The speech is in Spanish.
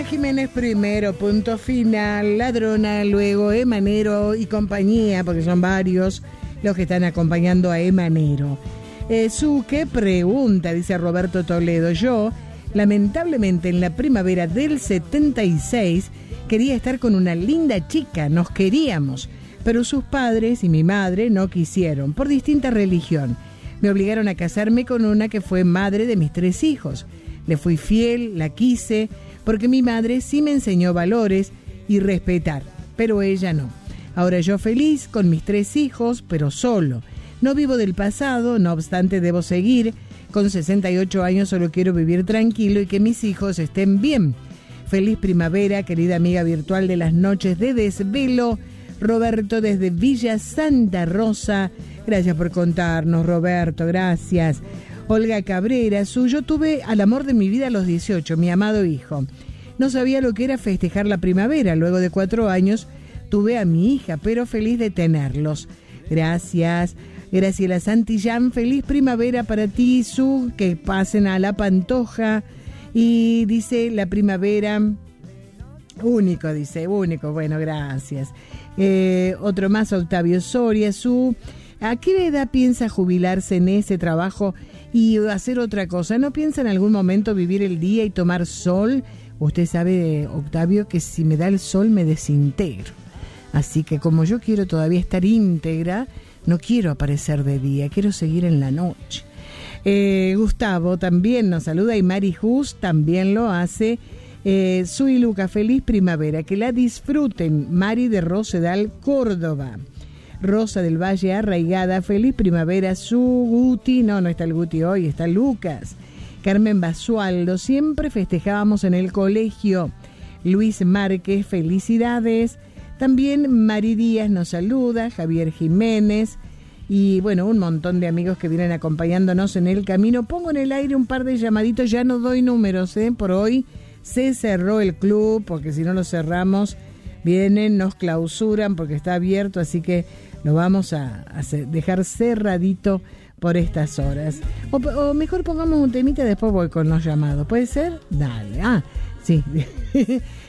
Jiménez primero, punto final, Ladrona, luego Emanero y compañía, porque son varios los que están acompañando a Emanero. ¿Qué pregunta? Dice Roberto Toledo. Yo, lamentablemente, en la primavera del 76, quería estar con una linda chica, nos queríamos, pero sus padres y mi madre no quisieron, por distinta religión. Me obligaron a casarme con una que fue madre de mis 3 hijos. Le fui fiel, la quise, porque mi madre sí me enseñó valores y respetar, pero ella no. Ahora yo feliz con mis 3 hijos, pero solo. No vivo del pasado, no obstante debo seguir. Con 68 años solo quiero vivir tranquilo y que mis hijos estén bien. Feliz primavera, querida amiga virtual de las noches de desvelo. Roberto desde Villa Santa Rosa. Gracias por contarnos, Roberto, gracias. Olga Cabrera, yo tuve al amor de mi vida a los 18, mi amado hijo. No sabía lo que era festejar la primavera. Luego de 4 años tuve a mi hija, pero feliz de tenerlos. Gracias. Graciela Santillán, feliz primavera para ti, que pasen a La Pantoja. Y dice la primavera, único, dice, único, bueno, gracias. Otro más, Octavio Soria, ¿a qué edad piensa jubilarse en ese trabajo y hacer otra cosa? ¿No piensa en algún momento vivir el día y tomar sol? Usted sabe, Octavio, que si me da el sol me desintegro. Así que como yo quiero todavía estar íntegra, no quiero aparecer de día, quiero seguir en la noche. Gustavo también nos saluda y Mari Jus también lo hace. Sui Luca, feliz primavera, que la disfruten. Mari de Rosedal, Córdoba. Rosa del Valle Arraigada, feliz primavera. Guti, no está el Guti hoy, está Lucas. Carmen Basualdo, siempre festejábamos en el colegio. Luis Márquez, felicidades. También Mari Díaz nos saluda, Javier Jiménez y bueno, un montón de amigos que vienen acompañándonos en el camino. Pongo en el aire un par de llamaditos, ya no doy números, por hoy se cerró el club, porque si no lo cerramos, vienen, nos clausuran porque está abierto, así que lo vamos a dejar cerradito por estas horas. O mejor pongamos un temita, después voy con los llamados, ¿puede ser? Dale, sí.